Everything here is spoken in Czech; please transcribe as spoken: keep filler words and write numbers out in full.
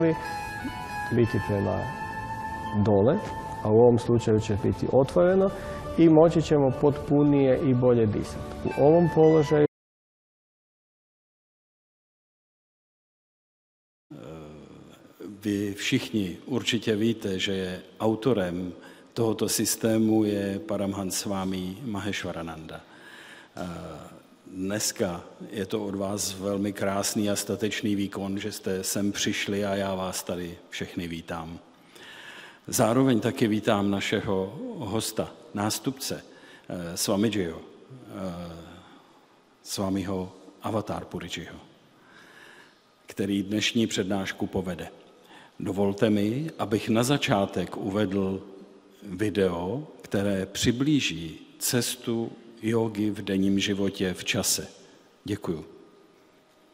biti prema dole, a u ovom slučaju će biti otvoreno i moći ćemo potpunije i bolje disati. U ovom položaju Vy všichni určitě víte, že autorem tohoto systému je Paramhans Swami Maheshwarananda. Dneska je to od vás velmi krásný a statečný výkon, že jste sem přišli a já vás tady všechny vítám. Zároveň taky vítám našeho hosta, nástupce Swamijiho, Swamiho Avatar Purijiho, který dnešní přednášku povede. Dovolte mi, abych na začátek uvedl video, které přiblíží cestu jógy v denním životě v čase. Děkuju.